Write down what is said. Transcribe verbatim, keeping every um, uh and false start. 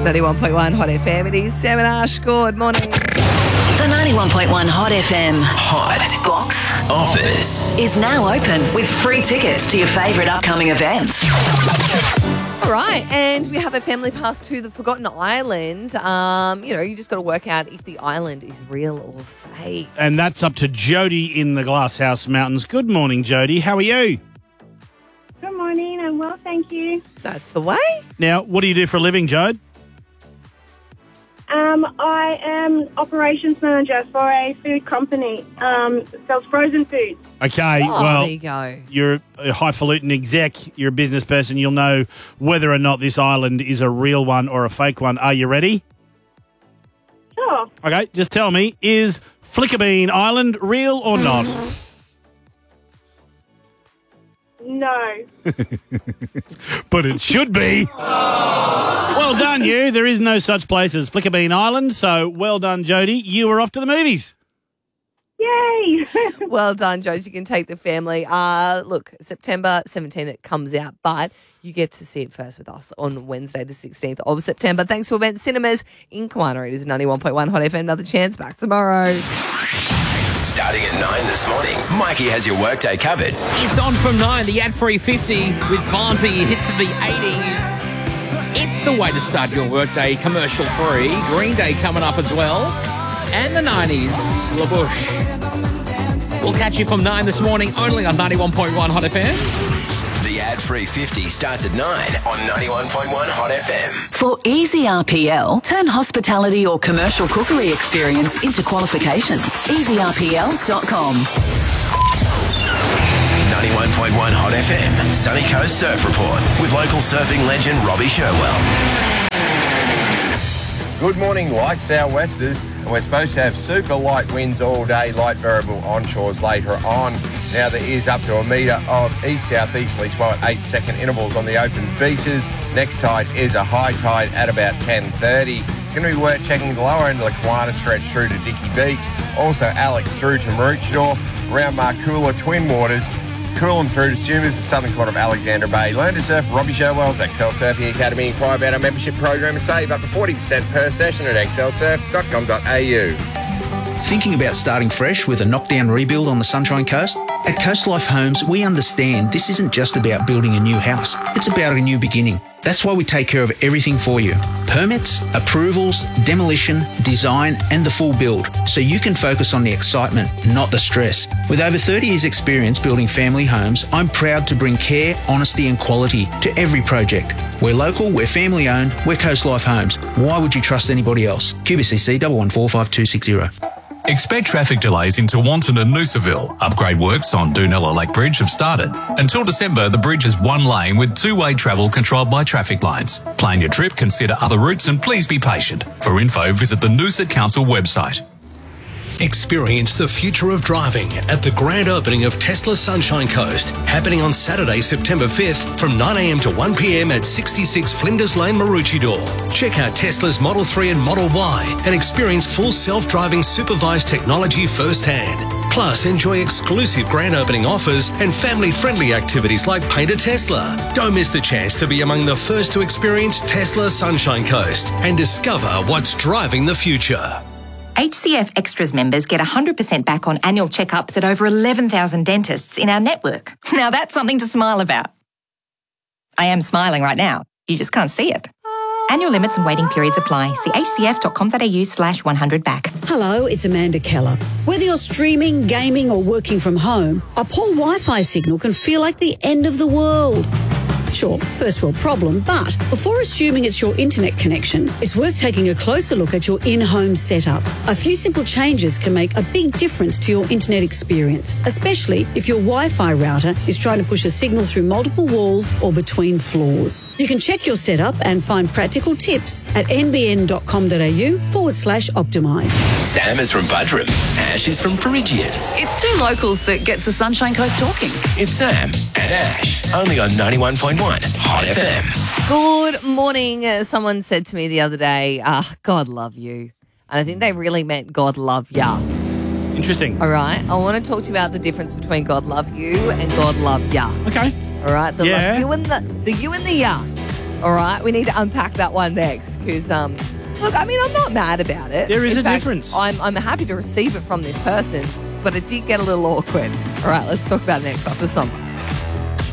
ninety-one point one Hot F M. It is Sam and Ash. Good morning. The ninety-one point one Hot F M Hot Box Office is now open with free tickets to your favourite upcoming events. All right, and we have a family pass to the Forgotten Island. Um, you know, you just got to work out if the island is real or fake. And that's up to Jody in the Glasshouse Mountains. Good morning, Jody. How are you? Good morning. I'm well, thank you. That's the way. Now, what do you do for a living, Jode? Um, I am operations manager for a food company. Um, sells frozen foods. Okay, Oh, well, there you go. you're a highfalutin exec. You're a business person. You'll know whether or not this island is a real one or a fake one. Are you ready? Sure. Okay, just tell me, is Flickerbean Island real or not? No. But it should be. Well done, you. There is no such place as Flickerbean Island, so well done, Jody. You are off to the movies. Yay. Well done, Jones. You can take the family. Uh, look, September seventeenth it comes out, but you get to see it first with us on Wednesday, the sixteenth of September. Thanks to Event Cinemas in Kiwana. It is ninety-one point one Hot F M. Another chance back tomorrow. Starting at nine this morning, Mikey has your workday covered. It's on from nine, the ad-free fifty with Bonzi, hits of the eighties. It's the way to start your workday, commercial-free. Green Day coming up as well. And the nineties, LaBouche. We'll catch you from nine this morning, only on ninety-one point one Hot F M. The ad-free fifty starts at nine on ninety-one point one Hot F M. For easy R P L, turn hospitality or commercial cookery experience into qualifications. easy R P L dot com. ninety-one point one Hot F M, Sunny Coast Surf Report with local surfing legend Robbie Sherwell. Good morning, light sou'westers, and we're supposed to have super light winds all day, light variable onshores later on. Now there is up to a metre of east-southeasterly swell at eight second intervals on the open beaches. Next tide is a high tide at about ten thirty. It's going to be worth checking the lower end of the Kiwana stretch through to Dickey Beach. Also Alex through to Maroochydore, around Marcoola, Twin Waters, Coolum through to Sumas, the southern quarter of Alexandra Bay. Learn to surf, Robbie Sherwell's Excel Surfing Academy. Inquire about our membership program and save up to forty percent per session at excel surf dot com dot a u. Thinking about starting fresh with a knockdown rebuild on the Sunshine Coast? At Coast Life Homes, we understand this isn't just about building a new house. It's about a new beginning. That's why we take care of everything for you. Permits, approvals, demolition, design, and the full build. So you can focus on the excitement, not the stress. With over thirty years experience building family homes, I'm proud to bring care, honesty, and quality to every project. We're local, we're family owned, we're Coast Life Homes. Why would you trust anybody else? Q B C C one one four five two six zero. Expect traffic delays into Wanton and Noosaville. Upgrade works on Doonella Lake Bridge have started. Until December, the bridge is one lane with two-way travel controlled by traffic lights. Plan your trip, consider other routes, and please be patient. For info, visit the Noosa Council website. Experience the future of driving at the grand opening of Tesla Sunshine Coast, happening on Saturday, September fifth from nine a m to one p m at sixty-six Flinders Lane, Maroochydore. Check out Tesla's Model three and Model Y and experience full self-driving supervised technology firsthand. Plus, enjoy exclusive grand opening offers and family-friendly activities like Paint a Tesla. Don't miss the chance to be among the first to experience Tesla Sunshine Coast and discover what's driving the future. H C F Extras members get one hundred percent back on annual checkups at over eleven thousand dentists in our network. Now that's something to smile about. I am smiling right now. You just can't see it. Annual limits and waiting periods apply. See h c f dot com dot a u slash one hundred back. Hello, it's Amanda Keller. Whether you're streaming, gaming or working from home, a poor Wi-Fi signal can feel like the end of the world. Sure, first world problem, but before assuming it's your internet connection, it's worth taking a closer look at your in-home setup. A few simple changes can make a big difference to your internet experience, especially if your Wi-Fi router is trying to push a signal through multiple walls or between floors. You can check your setup and find practical tips at n b n dot com dot a u forward slash optimise. Sam is from Budrum. Ash is from Perigian. It's two locals that gets the Sunshine Coast talking. It's Sam and Ash, only on ninety-one point one Hot F M. Good morning. Uh, someone said to me the other day, uh, God love you. And I think they really meant God love ya. Interesting. All right. I want to talk to you about the difference between God love you and God love ya. Okay. All right. The Yeah. love you and the, the you and the ya. All right, we need to unpack that one next because, um, look, I mean, I'm not mad about it. There is In a fact, difference. I'm, I'm happy to receive it from this person, but it did get a little awkward. All right, let's talk about it next after some.